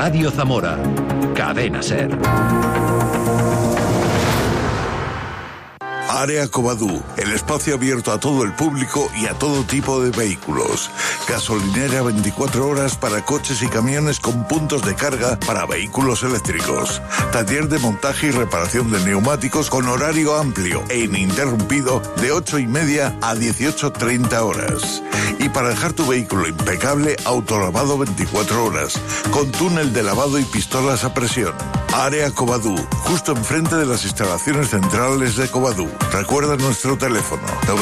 Radio Zamora. Cadena SER. Área Covadú, el espacio abierto a todo el público y a todo tipo de vehículos. Gasolinera 24 horas para coches y camiones con puntos de carga para vehículos eléctricos. Taller de montaje y reparación de neumáticos con horario amplio e ininterrumpido de 8:30 a 18:30 horas. Y para dejar tu vehículo impecable, autolavado 24 horas, con túnel de lavado y pistolas a presión. Área Covadú, justo enfrente de las instalaciones centrales de Covadú. Recuerda nuestro teléfono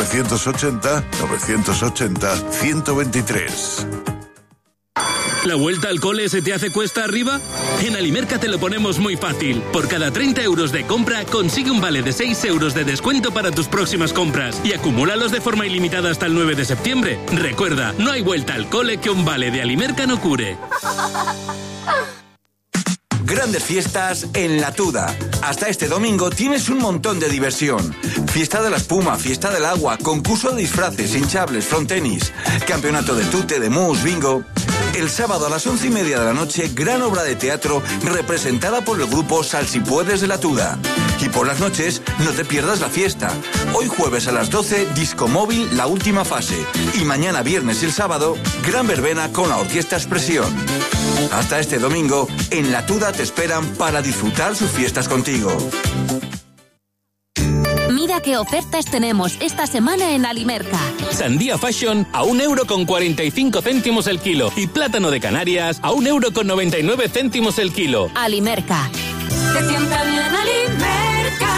980-123. ¿La vuelta al cole se te hace cuesta arriba? En Alimerca te lo ponemos muy fácil. Por cada 30 euros de compra, consigue un vale de 6 euros de descuento para tus próximas compras y acumúlalos de forma ilimitada hasta el 9 de septiembre. Recuerda, no hay vuelta al cole que un vale de Alimerca no cure. Grandes fiestas en La Tuda. Hasta este domingo tienes un montón de diversión. Fiesta de la espuma, fiesta del agua, concurso de disfraces, hinchables, frontenis, campeonato de tute, de mus, bingo. El sábado a las 11:30 de la noche, gran obra de teatro representada por el grupo Sal Si Puedes de La Tuda. Y por las noches, no te pierdas la fiesta. Hoy jueves a las 12, Disco Móvil, la última fase. Y mañana viernes y el sábado, gran verbena con la Orquesta Expresión. Hasta este domingo, en La Tuda te esperan para disfrutar sus fiestas contigo. Mira qué ofertas tenemos esta semana en Alimerca. Sandía Fashion a 1,45 € el kilo y plátano de Canarias a 1,99 € el kilo. Alimerca. Te sienta bien Alimerca.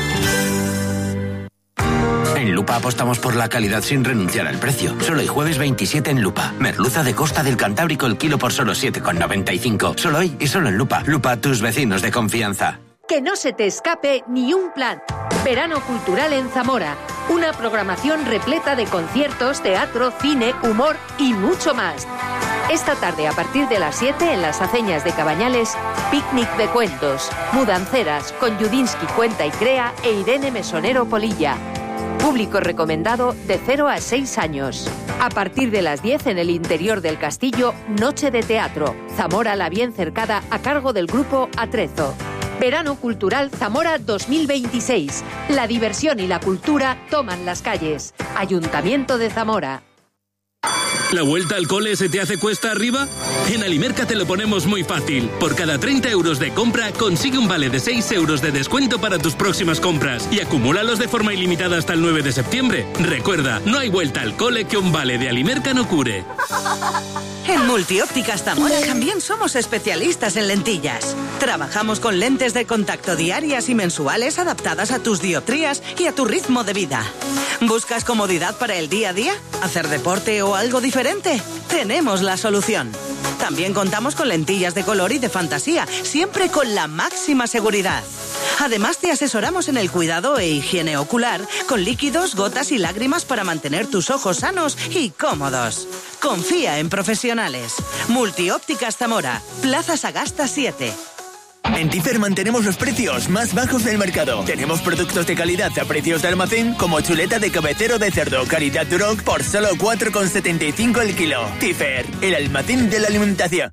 En Lupa apostamos por la calidad sin renunciar al precio. Solo hoy jueves 27 en Lupa. Merluza de Costa del Cantábrico el kilo por solo 7,95. Solo hoy y solo en Lupa. Lupa, tus vecinos de confianza. Que no se te escape ni un plan. Verano Cultural en Zamora. Una programación repleta de conciertos, teatro, cine, humor y mucho más. Esta tarde, a partir de las 7, en las Aceñas de Cabañales, picnic de cuentos, mudanceras, con Yudinsky Cuenta y Crea e Irene Mesonero Polilla. Público recomendado de 0 a 6 años. A partir de las 10 en el interior del castillo, Noche de Teatro. Zamora la bien cercada a cargo del grupo Atrezo. Verano Cultural Zamora 2026. La diversión y la cultura toman las calles. Ayuntamiento de Zamora. ¿La vuelta al cole se te hace cuesta arriba? En Alimerca te lo ponemos muy fácil. Por cada 30 euros de compra, consigue un vale de 6 euros de descuento para tus próximas compras y acumúlalos de forma ilimitada hasta el 9 de septiembre. Recuerda, no hay vuelta al cole que un vale de Alimerca no cure. En Multiópticas Zamora también somos especialistas en lentillas. Trabajamos con lentes de contacto diarias y mensuales adaptadas a tus dioptrías y a tu ritmo de vida. ¿Buscas comodidad para el día a día? ¿Hacer deporte o algo diferente? Tenemos la solución. También contamos con lentillas de color y de fantasía, siempre con la máxima seguridad. Además, te asesoramos en el cuidado e higiene ocular, con líquidos, gotas y lágrimas para mantener tus ojos sanos y cómodos. Confía en profesionales. Multiópticas Zamora, Plaza Sagasta 7. En Tifer mantenemos los precios más bajos del mercado. Tenemos productos de calidad a precios de almacén, como chuleta de cabecero de cerdo calidad Duroc por solo 4,75 el kilo. Tifer, el almacén de la alimentación.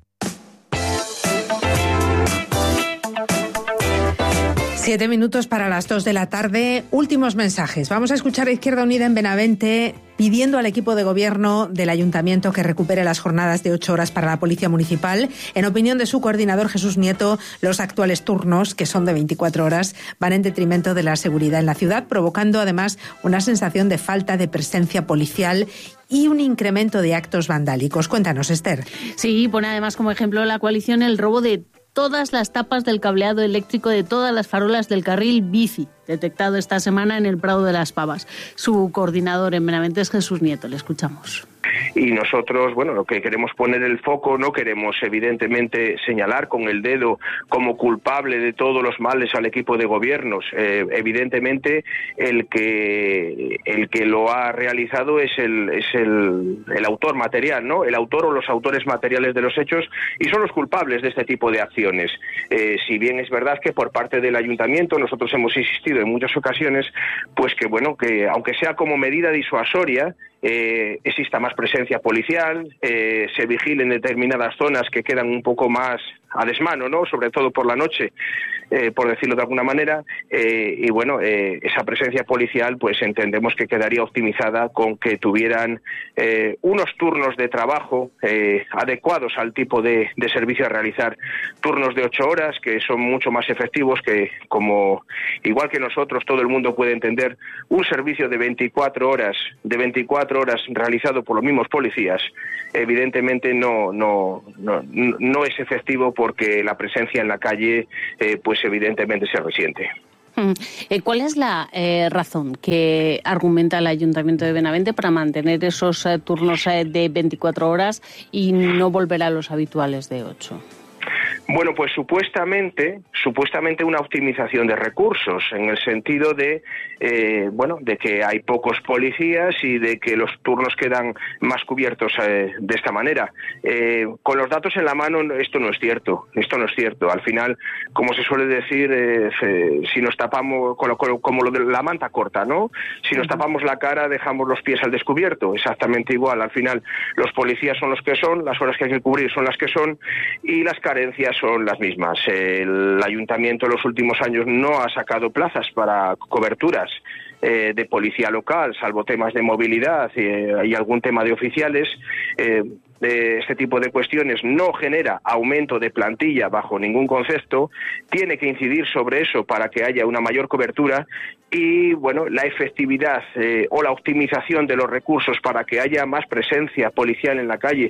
7 minutos para las 2 de la tarde. Últimos mensajes. Vamos a escuchar a Izquierda Unida en Benavente pidiendo al equipo de gobierno del ayuntamiento que recupere las jornadas de 8 horas para la policía municipal. En opinión de su coordinador Jesús Nieto, los actuales turnos, que son de 24 horas, van en detrimento de la seguridad en la ciudad, provocando además una sensación de falta de presencia policial y un incremento de actos vandálicos. Cuéntanos, Esther. Sí, pone además como ejemplo la coalición el robo de todas las tapas del cableado eléctrico de todas las farolas del carril bici, detectado esta semana en el Prado de las Pavas. Su coordinador en Benavente es Jesús Nieto. Le escuchamos. Y nosotros, bueno, lo que queremos poner el foco, no queremos evidentemente señalar con el dedo como culpable de todos los males al equipo de gobiernos. Evidentemente el que lo ha realizado es el autor material, ¿no? El autor o los autores materiales de los hechos, y son los culpables de este tipo de acciones. Si bien es verdad que por parte del ayuntamiento nosotros hemos insistido en muchas ocasiones, pues que bueno, que aunque sea como medida disuasoria, exista más presencia policial, se vigile en determinadas zonas que quedan un poco más a desmano, ¿no? Sobre todo por la noche, por decirlo de alguna manera, y bueno, esa presencia policial pues entendemos que quedaría optimizada con que tuvieran unos turnos de trabajo adecuados al tipo de servicio a realizar, turnos de 8 horas que son mucho más efectivos que, como igual que nosotros todo el mundo puede entender, un servicio de 24 horas realizado por los mismos policías evidentemente no es efectivo, porque la presencia en la calle pues evidentemente se resiente. ¿Cuál es la razón que argumenta el Ayuntamiento de Benavente para mantener esos turnos de 24 horas y no volver a los habituales de 8? Bueno, pues supuestamente una optimización de recursos, en el sentido de de que hay pocos policías y de que los turnos quedan más cubiertos de esta manera. Con los datos en la mano, esto no es cierto. Al final, como se suele decir, si nos tapamos como lo de la manta corta, ¿no? Si nos tapamos la cara, dejamos los pies al descubierto. Exactamente igual. Al final, los policías son los que son, las horas que hay que cubrir son las que son y las carencias son las mismas. El ayuntamiento en los últimos años no ha sacado plazas para coberturas de policía local, salvo temas de movilidad y algún tema de oficiales. Este tipo de cuestiones no genera aumento de plantilla bajo ningún concepto, tiene que incidir sobre eso para que haya una mayor cobertura y bueno, la efectividad o la optimización de los recursos para que haya más presencia policial en la calle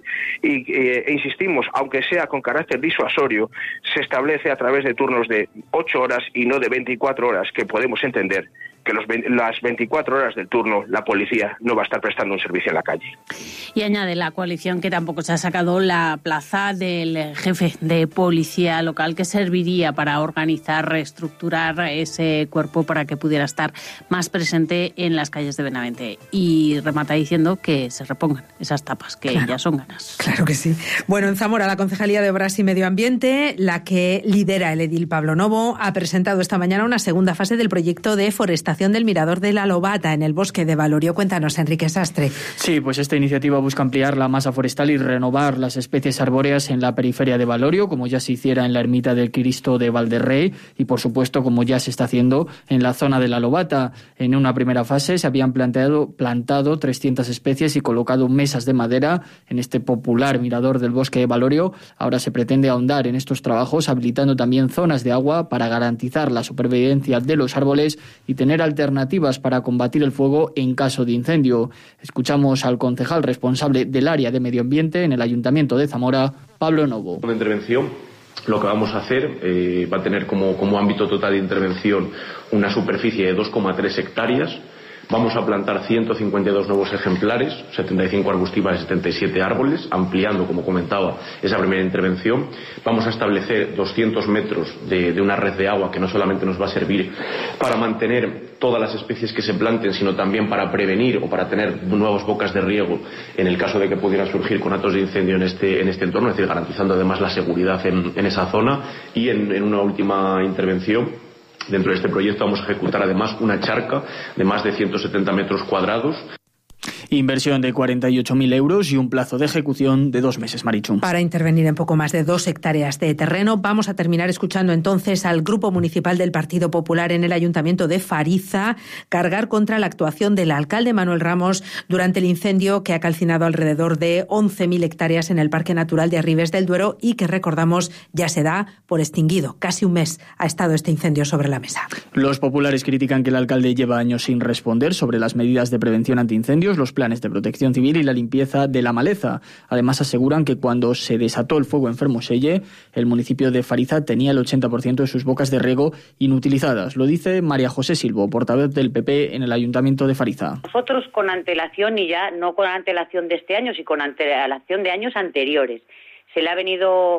e insistimos, aunque sea con carácter disuasorio, se establece a través de turnos de 8 horas y no de 24 horas, que podemos entender que las 24 horas del turno la policía no va a estar prestando un servicio en la calle. Y añade la coalición que tampoco se ha sacado la plaza del jefe de policía local, que serviría para organizar, reestructurar ese cuerpo para que pudiera estar más presente en las calles de Benavente. Y remata diciendo que se repongan esas tapas, que ya son ganas. Claro que sí. Bueno, en Zamora, la Concejalía de Obras y Medio Ambiente, la que lidera el edil Pablo Novo, ha presentado esta mañana una segunda fase del proyecto de forestación del Mirador de la Lobata en el bosque de Valorio. Cuéntanos, Enrique Sastre. Sí, pues esta iniciativa busca ampliar la masa forestal y renovar las especies arbóreas en la periferia de Valorio, como ya se hiciera en la ermita del Cristo de Valderrey y, por supuesto, como ya se está haciendo en la zona de la Lobata. En una primera fase se habían plantado 300 especies y colocado mesas de madera en este popular mirador del bosque de Valorio. Ahora se pretende ahondar en estos trabajos, habilitando también zonas de agua para garantizar la supervivencia de los árboles y tener alternativas para combatir el fuego en caso de incendio. Escuchamos al concejal responsable del área de medio ambiente en el Ayuntamiento de Zamora, Pablo Novo. Una intervención, lo que vamos a hacer va a tener como ámbito total de intervención una superficie de 2,3 hectáreas. Vamos a plantar 152 nuevos ejemplares, 75 arbustivas y 77 árboles, ampliando, como comentaba, esa primera intervención. Vamos a establecer 200 metros de una red de agua que no solamente nos va a servir para mantener todas las especies que se planten, sino también para prevenir o para tener nuevas bocas de riego en el caso de que pudieran surgir conatos de incendio en este entorno, es decir, garantizando además la seguridad en esa zona. Y en una última intervención, dentro de este proyecto vamos a ejecutar además una charca de más de 170 metros cuadrados. Inversión de 48.000 euros y un plazo de ejecución de 2 meses, Marichu. Para intervenir en poco más de 2 hectáreas de terreno, vamos a terminar escuchando entonces al Grupo Municipal del Partido Popular en el Ayuntamiento de Fariza cargar contra la actuación del alcalde Manuel Ramos durante el incendio que ha calcinado alrededor de 11.000 hectáreas en el Parque Natural de Arribes del Duero y que, recordamos, ya se da por extinguido. Casi un mes ha estado este incendio sobre la mesa. Los populares critican que el alcalde lleva años sin responder sobre las medidas de prevención antiincendios, los planes de protección civil y la limpieza de la maleza. Además, aseguran que cuando se desató el fuego en Fermoselle, el municipio de Fariza tenía el 80% de sus bocas de riego inutilizadas. Lo dice María José Silvo, portavoz del PP en el Ayuntamiento de Fariza. Nosotros con antelación, y ya no con antelación de este año, sino con antelación de años anteriores, se le ha venido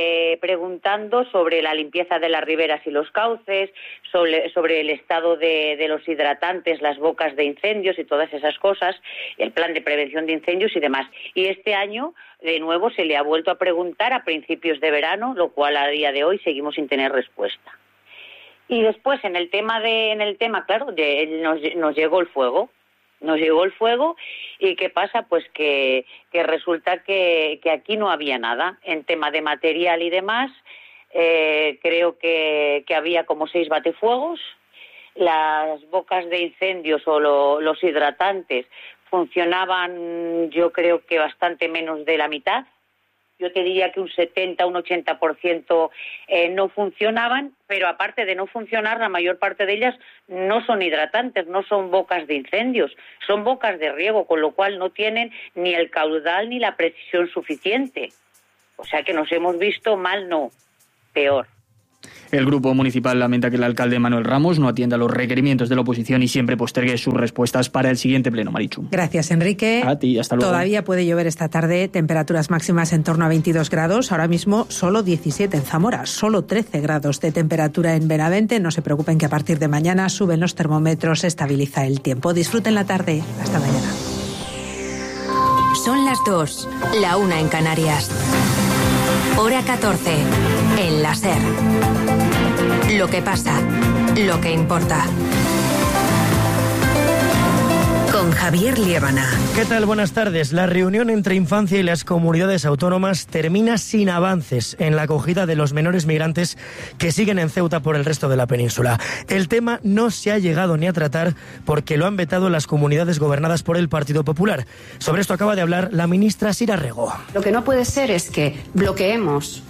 preguntando sobre la limpieza de las riberas y los cauces, sobre el estado de los hidratantes, las bocas de incendios y todas esas cosas, el plan de prevención de incendios y demás. Y este año, de nuevo, se le ha vuelto a preguntar a principios de verano, lo cual a día de hoy seguimos sin tener respuesta. Y después, en el tema claro, nos llegó el fuego. Nos llegó el fuego y ¿qué pasa? Pues que resulta que aquí no había nada en tema de material y demás. Creo que había como 6 batefuegos. Las bocas de incendios o los hidratantes funcionaban, yo creo que bastante menos de la mitad. Yo te diría que un 70, un 80% no funcionaban, pero aparte de no funcionar, la mayor parte de ellas no son hidratantes, no son bocas de incendios, son bocas de riego, con lo cual no tienen ni el caudal ni la precisión suficiente. O sea que nos hemos visto mal, no, peor. El grupo municipal lamenta que el alcalde Manuel Ramos no atienda los requerimientos de la oposición y siempre postergue sus respuestas para el siguiente pleno, Marichu. Gracias, Enrique. A ti, hasta luego. Todavía puede llover esta tarde, temperaturas máximas en torno a 22 grados, ahora mismo solo 17 en Zamora, solo 13 grados de temperatura en Benavente. No se preocupen que a partir de mañana suben los termómetros, se estabiliza el tiempo. Disfruten la tarde, hasta mañana. Son las 2, la 1 en Canarias. Hora 14, en la SER. Lo que pasa, lo que importa. Con Javier Liébana. ¿Qué tal? Buenas tardes. La reunión entre Infancia y las comunidades autónomas termina sin avances en la acogida de los menores migrantes que siguen en Ceuta por el resto de la península. El tema no se ha llegado ni a tratar porque lo han vetado las comunidades gobernadas por el Partido Popular. Sobre esto acaba de hablar la ministra Sira Rego. Lo que no puede ser es que bloqueemos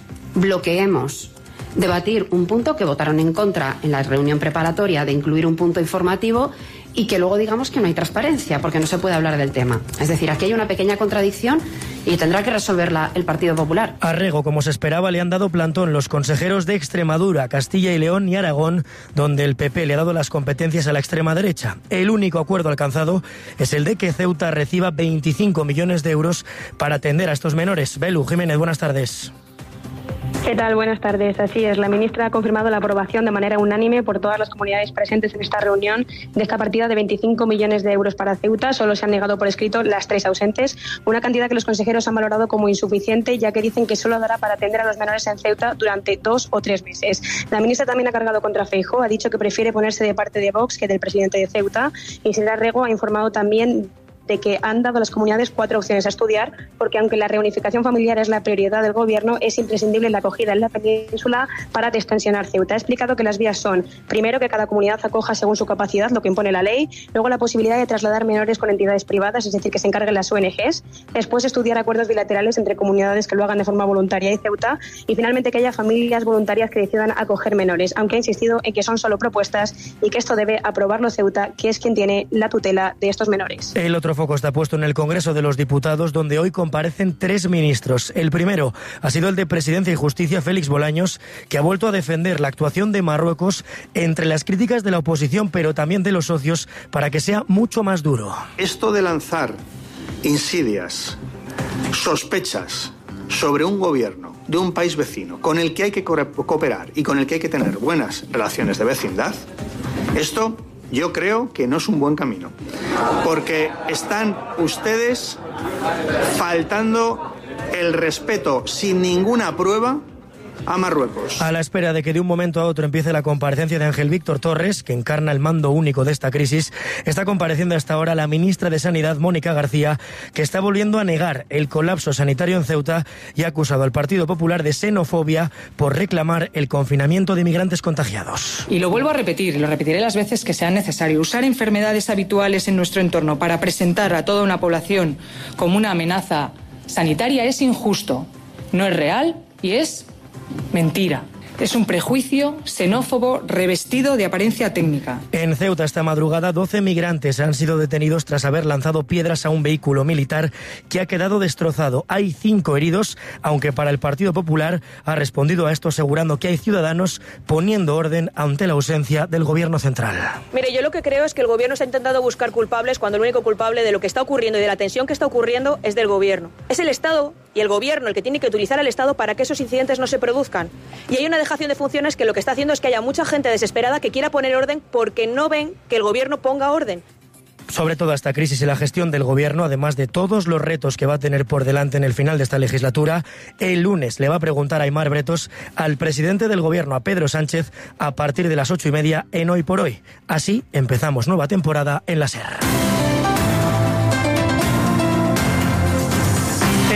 debatir un punto que votaron en contra en la reunión preparatoria de incluir un punto informativo y que luego digamos que no hay transparencia porque no se puede hablar del tema. Es decir, aquí hay una pequeña contradicción y tendrá que resolverla el Partido Popular. A Rego, como se esperaba, le han dado plantón los consejeros de Extremadura, Castilla y León y Aragón, donde el PP le ha dado las competencias a la extrema derecha. El único acuerdo alcanzado es el de que Ceuta reciba 25 millones de euros para atender a estos menores. Belu Jiménez, buenas tardes. ¿Qué tal? Buenas tardes. Así es, la ministra ha confirmado la aprobación de manera unánime por todas las comunidades presentes en esta reunión de esta partida de 25 millones de euros para Ceuta. Solo se han negado por escrito las 3 ausentes, una cantidad que los consejeros han valorado como insuficiente, ya que dicen que solo dará para atender a los menores en Ceuta durante 2 o 3 meses. La ministra también ha cargado contra Feijóo, ha dicho que prefiere ponerse de parte de Vox que del presidente de Ceuta, y Sira Rego ha informado también de que han dado a las comunidades 4 opciones a estudiar, porque aunque la reunificación familiar es la prioridad del Gobierno, es imprescindible la acogida en la península para destensionar Ceuta. Ha explicado que las vías son, primero, que cada comunidad acoja según su capacidad, lo que impone la ley, luego la posibilidad de trasladar menores con entidades privadas, es decir, que se encarguen las ONGs, después estudiar acuerdos bilaterales entre comunidades que lo hagan de forma voluntaria y Ceuta, y finalmente que haya familias voluntarias que decidan acoger menores, aunque ha insistido en que son solo propuestas y que esto debe aprobarlo Ceuta, que es quien tiene la tutela de estos menores. El otro foco está puesto en el Congreso de los Diputados, donde hoy comparecen 3 ministros. El primero ha sido el de Presidencia y Justicia, Félix Bolaños, que ha vuelto a defender la actuación de Marruecos entre las críticas de la oposición, pero también de los socios, para que sea mucho más duro. Esto de lanzar insidias, sospechas sobre un gobierno de un país vecino con el que hay que cooperar y con el que hay que tener buenas relaciones de vecindad, esto yo creo que no es un buen camino, porque están ustedes faltando el respeto sin ninguna prueba a Marruecos. A la espera de que de un momento a otro empiece la comparecencia de Ángel Víctor Torres, que encarna el mando único de esta crisis, está compareciendo hasta ahora la ministra de Sanidad, Mónica García, que está volviendo a negar el colapso sanitario en Ceuta y ha acusado al Partido Popular de xenofobia por reclamar el confinamiento de migrantes contagiados. Y lo vuelvo a repetir, y lo repetiré las veces que sea necesario. Usar enfermedades habituales en nuestro entorno para presentar a toda una población como una amenaza sanitaria es injusto, no es real y es mentira. Es un prejuicio xenófobo revestido de apariencia técnica. En Ceuta esta madrugada 12 migrantes han sido detenidos tras haber lanzado piedras a un vehículo militar que ha quedado destrozado. Hay 5 heridos, aunque para el Partido Popular ha respondido a esto asegurando que hay ciudadanos poniendo orden ante la ausencia del Gobierno central. Mire, yo lo que creo es que el Gobierno está intentando buscar culpables cuando el único culpable de lo que está ocurriendo y de la tensión que está ocurriendo es del Gobierno. Es el Estado y el Gobierno el que tiene que utilizar al Estado para que esos incidentes no se produzcan. Y hay una dejación de funciones que lo que está haciendo es que haya mucha gente desesperada que quiera poner orden porque no ven que el Gobierno ponga orden. Sobre toda esta crisis y la gestión del Gobierno, además de todos los retos que va a tener por delante en el final de esta legislatura, el lunes le va a preguntar a Aimar Bretos al presidente del Gobierno, a Pedro Sánchez, a partir de las 8:30 en Hoy por Hoy. Así empezamos nueva temporada en la SER.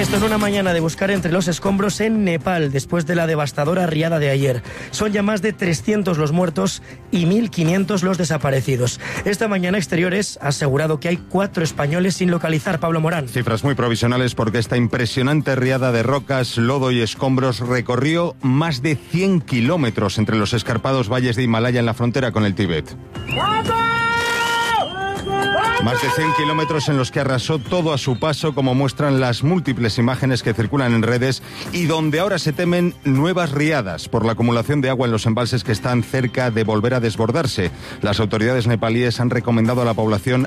Esto en una mañana de buscar entre los escombros en Nepal, después de la devastadora riada de ayer. Son ya más de 300 los muertos y 1.500 los desaparecidos. Esta mañana Exteriores ha asegurado que hay 4 españoles sin localizar. Pablo Morán. Cifras muy provisionales porque esta impresionante riada de rocas, lodo y escombros recorrió más de 100 kilómetros entre los escarpados valles de Himalaya en la frontera con el Tíbet. Más de 100 kilómetros en los que arrasó todo a su paso, como muestran las múltiples imágenes que circulan en redes, y donde ahora se temen nuevas riadas por la acumulación de agua en los embalses que están cerca de volver a desbordarse. Las autoridades nepalíes han recomendado a la población